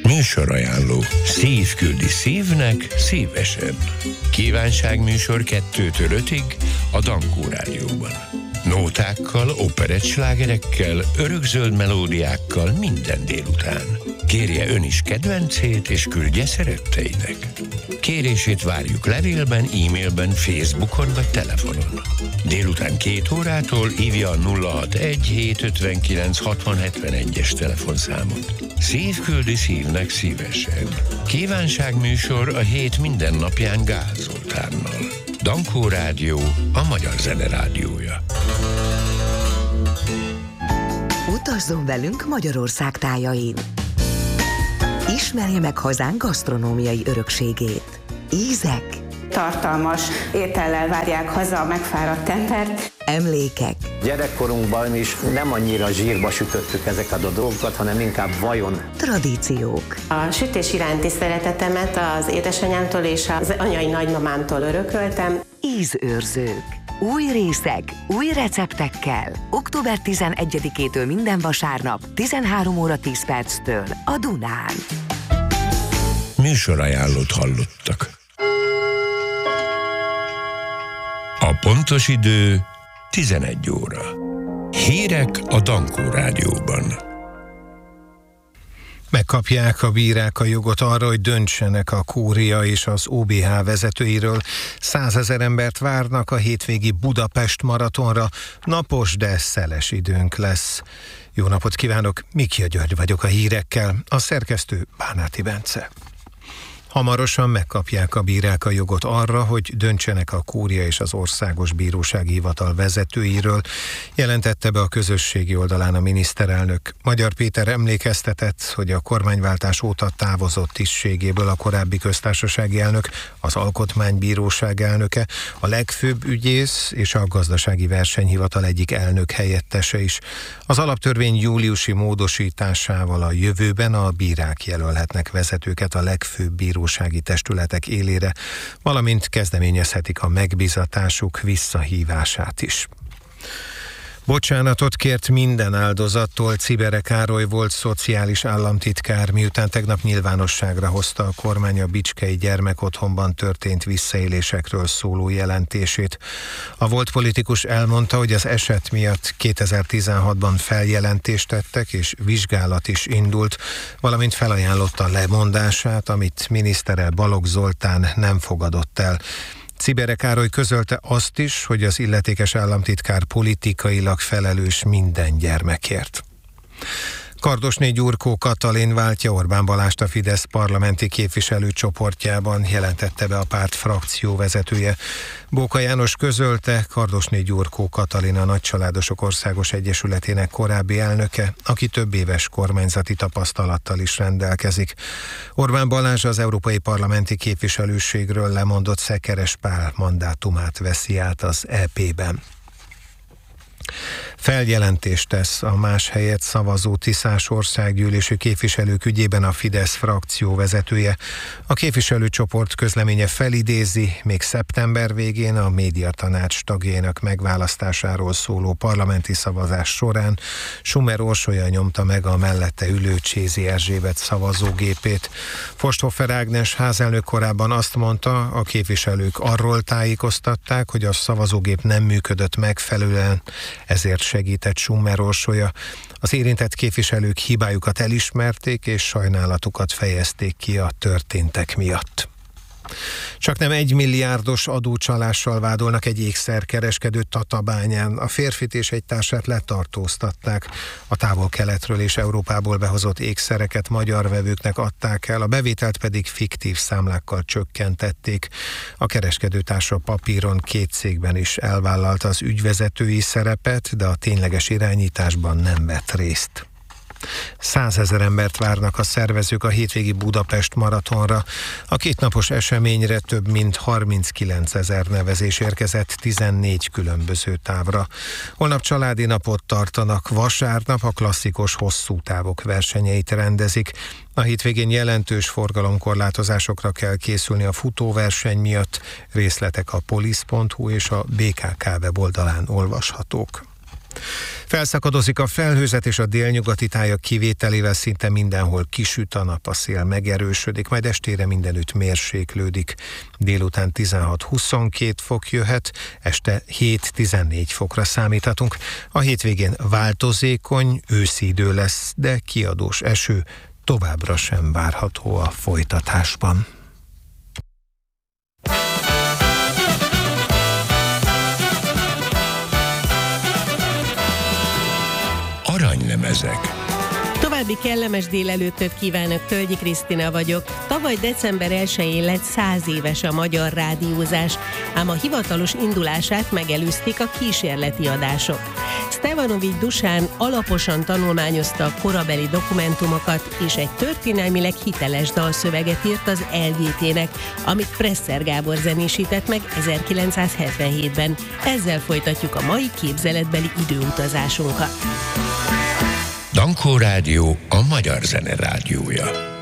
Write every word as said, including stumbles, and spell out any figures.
Műsorajánló. Szív küldi szívnek szívesen. Kívánságműsor kettőtől ötig a Dankó Rádióban. Nótákkal, operettslágerekkel, örökzöld melódiákkal minden délután. Kérje ön is kedvencét, és küldje szeretteinek. Kérését várjuk levélben, e-mailben, Facebookon vagy telefonon. Délután két órától hívja a nulla hatvanegy hétszázötvenkilenc hatvan hetvenegyes telefonszámot. Szív küldi szívnek szívesen. Kívánságműsor a hét minden napján Gál Zoltánnal. Dankó Rádió, a magyar zene rádiója. Utazzon velünk Magyarország tájain. Ismerje meg hazánk gasztronómiai örökségét. Ízek, tartalmas étellel várják haza a megfáradt embert. Emlékek. Gyerekkorunkban is nem annyira zsírba sütöttük ezeket a dolgokat, hanem inkább vajon. Tradíciók. A sütés iránti szeretetemet az édesanyámtól és az anyai nagymamámtól örököltem. Ízőrzők. Új részek, új receptekkel. október tizenegyedikétől minden vasárnap, tizenhárom óra tíz perctől a Dunán. Műsorajánlót hallottak. A pontos idő tizenegy óra. Hírek a Dankó Rádióban. Megkapják a bírák a jogot arra, hogy döntsenek a Kúria és az o bé há vezetőiről. Százezer embert várnak a hétvégi Budapest maratonra. Napos, de szeles időnk lesz. Jó napot kívánok, Mikia György vagyok a hírekkel, a szerkesztő Bánáti Bence. Hamarosan megkapják a bírák a jogot arra, hogy döntsenek a Kúria és az Országos Bírósági Hivatal vezetőiről, jelentette be a közösségi oldalán a miniszterelnök. Magyar Péter emlékeztetett, hogy a kormányváltás óta távozott tisztségéből a korábbi köztársasági elnök, az Alkotmánybíróság elnöke, a legfőbb ügyész és a Gazdasági Versenyhivatal egyik elnök helyettese is. Az alaptörvény júliusi módosításával a jövőben a bírák jelölhetnek vezetőket a legfőbb bírósági testületek élére, valamint kezdeményezhetik a megbízatásuk visszahívását is. Bocsánatot kért minden áldozattól Czibere Károly volt szociális államtitkár, miután tegnap nyilvánosságra hozta a kormány a bicskei gyermekotthonban történt visszaélésekről szóló jelentését. A volt politikus elmondta, hogy az eset miatt kétezer-tizenhatban feljelentést tettek és vizsgálat is indult, valamint felajánlotta lemondását, amit minisztere Balogh Zoltán nem fogadott el. Czibere Károly közölte azt is, hogy az illetékes államtitkár politikailag felelős minden gyermekért. Kardosné Gyurkó Katalin váltja Orbán Balást a Fidesz parlamenti képviselőcsoportjában, jelentette be a párt frakcióvezetője. Bóka János közölte, Kardosné Gyurkó Katalin a Nagycsaládosok Országos Egyesületének korábbi elnöke, aki több éves kormányzati tapasztalattal is rendelkezik. Orbán Balázs az európai parlamenti képviselőségről lemondott Szekeres Pál mandátumát veszi át az é pében. Feljelentést tesz a más helyett szavazó Tiszás országgyűlési képviselők ügyében a Fidesz frakció vezetője. A képviselőcsoport közleménye felidézi, még szeptember végén a médiatanács tagjainak megválasztásáról szóló parlamenti szavazás során Schumer Orsolya nyomta meg a mellette ülő Csézi Erzsébet szavazógépét. Forsthofer Ágnes házelnök korábban azt mondta, a képviselők arról tájékoztatták, hogy a szavazógép nem működött megfelelően, ezért segített Schumer Orsolya. Az érintett képviselők hibájukat elismerték és sajnálatukat fejezték ki a történtek miatt. Csaknem egy milliárdos adócsalással vádolnak egy ékszerkereskedőt Tatabányán. A férfit és egy társát letartóztatták. A távol-keletről és Európából behozott ékszereket magyar vevőknek adták el, a bevételt pedig fiktív számlákkal csökkentették. A kereskedőtársa papíron két cégben is elvállalta az ügyvezetői szerepet, de a tényleges irányításban nem vett részt. Százezer embert várnak a szervezők a hétvégi Budapest maratonra. A kétnapos eseményre több mint harminckilencezer nevezés érkezett tizennégy különböző távra. Holnap családi napot tartanak, vasárnap a klasszikus hosszú távok versenyeit rendezik. A hétvégén jelentős forgalomkorlátozásokra kell készülni a futóverseny miatt. Részletek a polisz pont hu és a bé ká ká weboldalán olvashatók. Felszakadozik a felhőzet, és a délnyugati tájak kivételével szinte mindenhol kisüt a nap, a szél megerősödik, majd estére mindenütt mérséklődik. Délután tizenhat-huszonkét fok jöhet, este hét-tizennégy fokra számíthatunk. A hétvégén változékony, őszi idő lesz, de kiadós eső továbbra sem várható a folytatásban. Aranylemezek. További kellemes délelőttöt kívánok, Tölgyi Krisztina vagyok. Tavaly december elsején lett száz éves a magyar rádiózás, ám a hivatalos indulását megelőzték a kísérleti adások. Stevanovics Dusán alaposan tanulmányozta a korabeli dokumentumokat, és egy történelmileg hiteles dalszöveget írt az el gé té-nek, amit Presser Gábor zenésített meg ezerkilencszázhetvenhétben. Ezzel folytatjuk a mai képzeletbeli időutazásunkat. Dankó Rádió, a magyar zene rádiója.